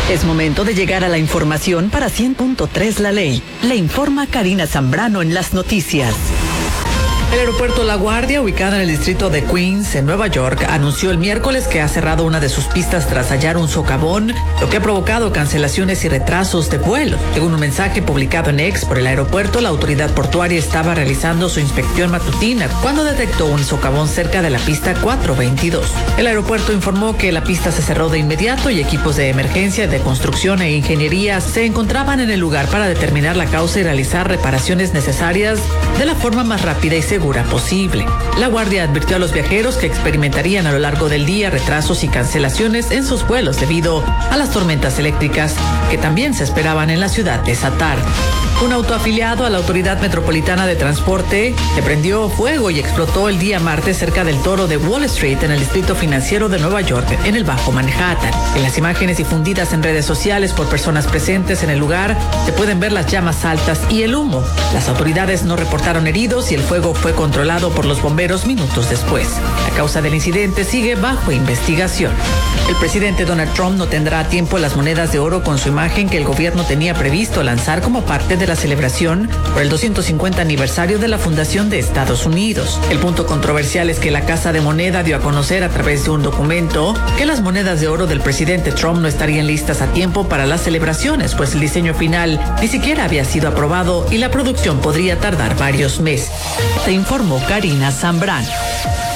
Es momento de llegar a la información para 100.3 La Ley. Le informa Karina Zambrano en las noticias. El aeropuerto La Guardia, ubicado en el distrito de Queens, en Nueva York, anunció el miércoles que ha cerrado una de sus pistas tras hallar un socavón, lo que ha provocado cancelaciones y retrasos de vuelos. Según un mensaje publicado en X por el aeropuerto, la autoridad portuaria estaba realizando su inspección matutina cuando detectó un socavón cerca de la pista 422. El aeropuerto informó que la pista se cerró de inmediato y equipos de emergencia, de construcción e ingeniería se encontraban en el lugar para determinar la causa y realizar reparaciones necesarias de la forma más rápida y segura posible. La Guardia advirtió a los viajeros que experimentarían a lo largo del día retrasos y cancelaciones en sus vuelos debido a las tormentas eléctricas que también se esperaban en la ciudad de esa tarde. Un auto afiliado a la Autoridad Metropolitana de Transporte se prendió fuego y explotó el día martes cerca del Toro de Wall Street en el distrito financiero de Nueva York, en el Bajo Manhattan. En las imágenes difundidas en redes sociales por personas presentes en el lugar se pueden ver las llamas altas y el humo. Las autoridades no reportaron heridos y el fuego fue controlado por los bomberos minutos después. La causa del incidente sigue bajo investigación. El presidente Donald Trump no tendrá a tiempo las monedas de oro con su imagen que el gobierno tenía previsto lanzar como parte de la celebración por el 250 aniversario de la fundación de Estados Unidos. El punto controversial es que la Casa de Moneda dio a conocer a través de un documento que las monedas de oro del presidente Trump no estarían listas a tiempo para las celebraciones, pues el diseño final ni siquiera había sido aprobado y la producción podría tardar varios meses. Te informó Karina Zambrano.